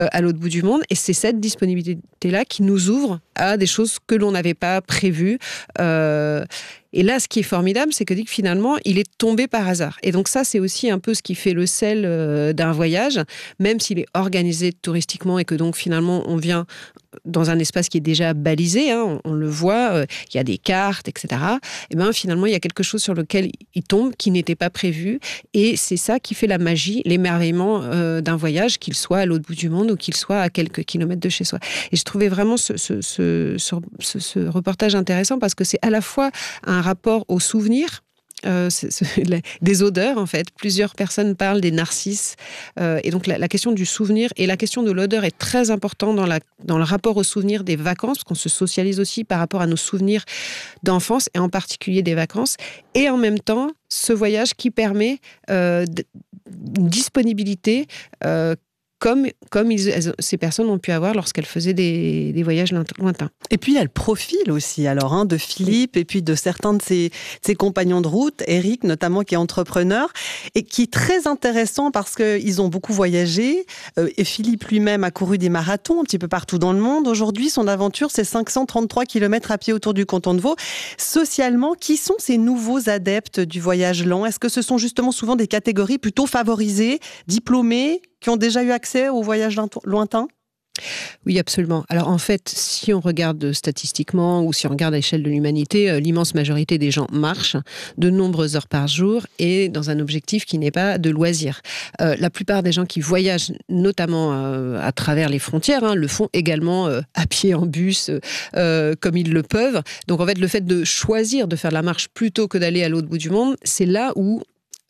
à l'autre bout du monde. Et c'est cette disponibilité-là qui nous ouvre à des choses que l'on n'avait pas prévues. Et là, ce qui est formidable, c'est que finalement, il est tombé par hasard. Et donc ça, c'est aussi un peu ce qui fait le sel d'un voyage, même s'il est organisé touristiquement et que donc finalement, on vient dans un espace qui est déjà balisé, hein, on le voit, il y a des cartes, etc. Et bien finalement, il y a quelque chose sur lequel il tombe qui n'était pas prévu. Et c'est ça qui fait la magie, l'émerveillement d'un voyage, qu'il soit à l'autre bout du monde ou qu'il soit à quelques kilomètres de chez soi. Et je trouvais vraiment ce reportage intéressant parce que c'est à la fois un rapport aux souvenirs, des odeurs en fait. Plusieurs personnes parlent des narcisses et donc la question du souvenir et la question de l'odeur est très importante dans le rapport aux souvenirs des vacances, parce qu'on se socialise aussi par rapport à nos souvenirs d'enfance et en particulier des vacances, et en même temps ce voyage qui permet une disponibilité comme ces personnes ont pu avoir lorsqu'elles faisaient des voyages lointains. Et puis il y a le profil aussi alors, de Philippe et puis de certains de ses compagnons de route, Eric notamment qui est entrepreneur et qui est très intéressant parce qu'ils ont beaucoup voyagé et Philippe lui-même a couru des marathons un petit peu partout dans le monde. Aujourd'hui, son aventure, c'est 533 km à pied autour du canton de Vaud. Socialement, qui sont ces nouveaux adeptes du voyage lent ? Est-ce que ce sont justement souvent des catégories plutôt favorisées, diplômés, qui ont déjà eu accès aux voyages lointains ? Oui, absolument. Alors en fait, si on regarde statistiquement ou si on regarde à l'échelle de l'humanité, l'immense majorité des gens marchent de nombreuses heures par jour et dans un objectif qui n'est pas de loisir. La plupart des gens qui voyagent, notamment à travers les frontières, le font également à pied, en bus, comme ils le peuvent. Donc en fait, le fait de choisir de faire la marche plutôt que d'aller à l'autre bout du monde, c'est là où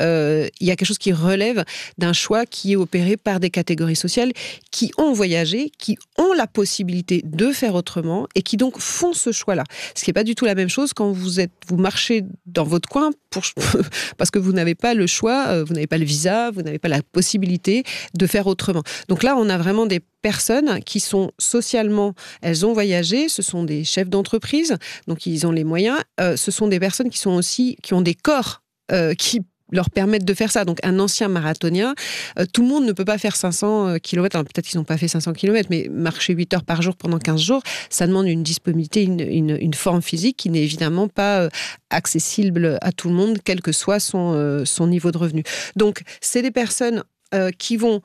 il y a quelque chose qui relève d'un choix qui est opéré par des catégories sociales qui ont voyagé, qui ont la possibilité de faire autrement et qui donc font ce choix-là. Ce qui n'est pas du tout la même chose quand vous marchez dans votre coin parce que vous n'avez pas le choix, vous n'avez pas le visa, vous n'avez pas la possibilité de faire autrement. Donc là, on a vraiment des personnes qui sont socialement, elles ont voyagé, ce sont des chefs d'entreprise, donc ils ont les moyens, ce sont des personnes qui ont des corps qui leur permettre de faire ça. Donc, un ancien marathonien, tout le monde ne peut pas faire 500 km. Alors, peut-être qu'ils n'ont pas fait 500 km, mais marcher 8 heures par jour pendant 15 jours, ça demande une disponibilité, une forme physique qui n'est évidemment pas accessible à tout le monde, quel que soit son niveau de revenu. Donc, c'est des personnes qui vont,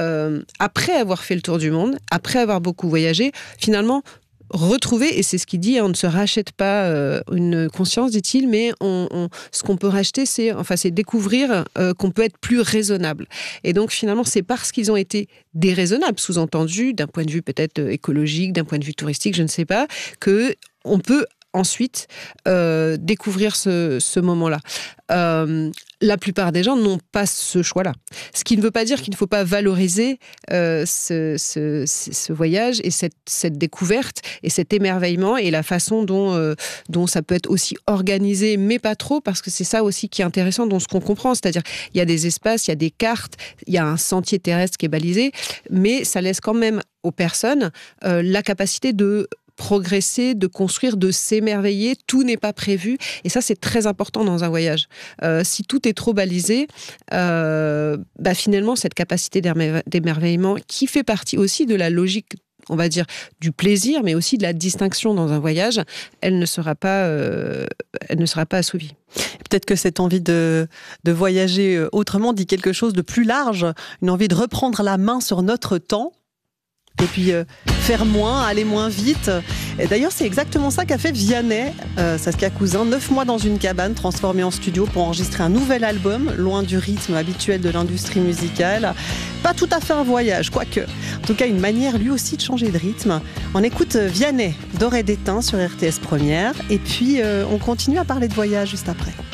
après avoir fait le tour du monde, après avoir beaucoup voyagé, finalement, retrouver, et c'est ce qu'il dit, on ne se rachète pas une conscience, dit-il, mais ce qu'on peut racheter, c'est découvrir qu'on peut être plus raisonnable. Et donc, finalement, c'est parce qu'ils ont été déraisonnables, sous-entendu, d'un point de vue peut-être écologique, d'un point de vue touristique, je ne sais pas, qu'on peut ensuite découvrir ce moment-là. La plupart des gens n'ont pas ce choix-là. Ce qui ne veut pas dire qu'il ne faut pas valoriser ce voyage et cette découverte et cet émerveillement et la façon dont ça peut être aussi organisé, mais pas trop, parce que c'est ça aussi qui est intéressant dans ce qu'on comprend. C'est-à-dire, il y a des espaces, il y a des cartes, il y a un sentier terrestre qui est balisé, mais ça laisse quand même aux personnes la capacité de progresser, de construire, de s'émerveiller. Tout n'est pas prévu. Et ça, c'est très important dans un voyage. Si tout est trop balisé, finalement, cette capacité d'émerveillement qui fait partie aussi de la logique, on va dire, du plaisir, mais aussi de la distinction dans un voyage, elle ne sera pas assouvie. Peut-être que cette envie de voyager autrement dit quelque chose de plus large, une envie de reprendre la main sur notre temps, et puis faire moins, aller moins vite. Et d'ailleurs, c'est exactement ça qu'a fait Vianney, Saskia Cousin, 9 mois dans une cabane transformée en studio pour enregistrer un nouvel album, loin du rythme habituel de l'industrie musicale. Pas tout à fait un voyage, quoique. En tout cas, une manière lui aussi de changer de rythme. On écoute Vianney, d'Or et d'étain sur RTS Première, et puis on continue à parler de voyage juste après.